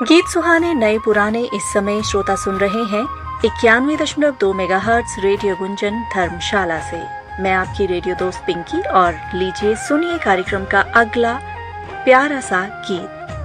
गीत सुहाने नए पुराने। इस समय श्रोता सुन रहे हैं 91.2 मेगाहर्ट्ज रेडियो गुंजन धर्मशाला से। मैं आपकी रेडियो दोस्त पिंकी और लीजिए सुनिए कार्यक्रम का अगला प्यारा सा गीत।